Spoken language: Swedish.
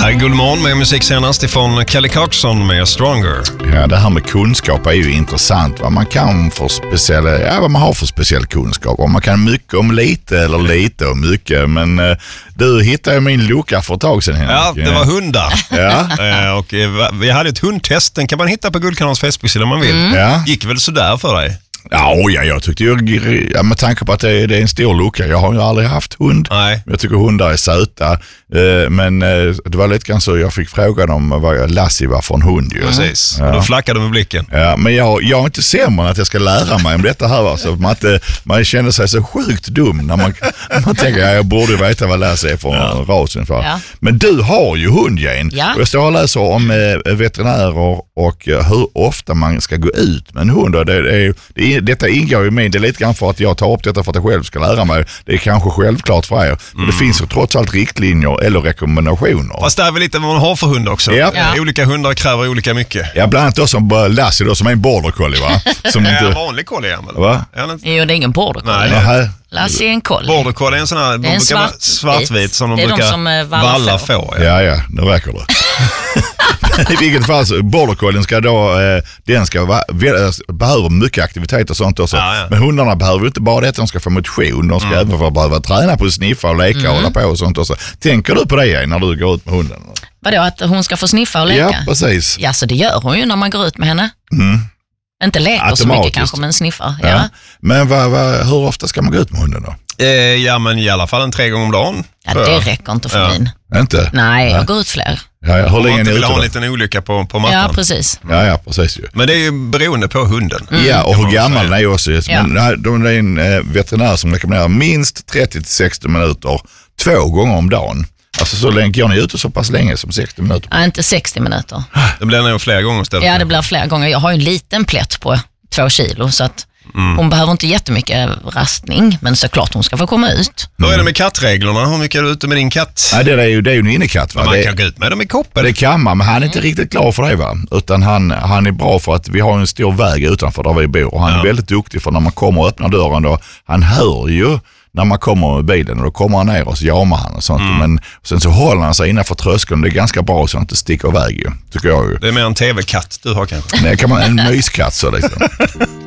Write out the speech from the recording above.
Här är Guldmorgon med musik senast ifrån Kelly Clarkson med Stronger. Ja, det här med kunskap är ju intressant. Vad man kan för speciella, vad man har för speciell kunskap. Om man kan mycket om lite eller lite om mycket. Men du hittade ju min lucka för ett tag sedan, Henrik. Ja, det var hundar. Ja. Och vi hade ett hundtest. Den kan man hitta på Guldkanalens Facebook-sida om man vill. Ja. Gick väl sådär för dig? Ja, jag tyckte ju, med tanke på att det är en stor lucka. Jag har ju aldrig haft hund. Nej. Jag tycker hundar är söta. Men det var lite grann så jag fick frågan om vad Lassie var för en hund. Ju. Precis, Ja. och då flackade med blicken. Ja, men jag är inte sämre än att jag ska lära mig om detta här. Alltså, man känner sig så sjukt dum när man tänker jag borde veta vad Lassie är för ras ungefär. Ja. Men du har ju hund, Jane. Ja. Och jag står och läser om veterinärer och hur ofta man ska gå ut med en hund. Och detta ingår ju mig. Det är lite grann för att jag tar upp detta för att jag själv ska lära mig. Det är kanske självklart för er. Men det finns ju trots allt riktlinjer eller rekommendationer. Fast det är väl lite vad man har för hund också. Ja. Olika hundar kräver olika mycket. Ja, bland annat då som Lassie då, som är en border collie, va? Som En vanlig collie, eller? Va? Jo, det är ingen border collie. Nej, Lassie är en collie. border collie är en sån här, Det är en svartvit som de det är brukar de som valla få. Ja, nu räcker det. I vilket fall så, border collien ska då, behöver mycket aktivitet och sånt också. Ja. Men hundarna behöver inte bara det att de ska få motion, de ska även behöva träna på att sniffa och leka och hålla på och sånt också. Tänker du på det när du går ut med hunden? Vadå, att hon ska få sniffa och leka? Ja, precis. Ja, så det gör hon ju när man går ut med henne. Inte leker så mycket kanske, men sniffar. Ja. Men hur ofta ska man gå ut med hunden då? Ja, men i alla fall 3 gånger om dagen. Ja, det räcker inte för min. Inte? Nej, jag går ut fler. Ja, hur länge man inte är ni vill ute ha en då? liten olycka på mattan. Ja, precis. Ja, precis ju. Men det är ju beroende på hunden. Ja, och hur gammal den är också. Ja. Men det är en veterinär som rekommenderar minst 30-60 minuter 2 gånger om dagen. Alltså så länge går ni ute så pass länge som 60 minuter? Ja, inte 60 minuter. Det blir nog flera gånger istället. Ja, det blir flera gånger. Jag har ju en liten plätt på 2 kilo, så att hon behöver inte jättemycket rastning, men såklart hon ska få komma ut. Hur är det med kattreglerna? Hur mycket är du ute med din katt? Nej, det är ju en innekatt, va? Man kan gå ut med dem i koppen. Det kan man, men han är inte riktigt klar för det, va? Utan han är bra för att vi har en stor väg utanför där vi bor. Och han är väldigt duktig, för när man kommer och öppnar dörren då, han hör ju när man kommer med bilen och då kommer han ner och så jamar han och sånt. Men sen så håller han sig innanför tröskeln. Det är ganska bra så han inte sticker iväg ju, tycker jag ju. Det är mer en tv-katt du har kanske. Nej, kan man en myskatt så liksom.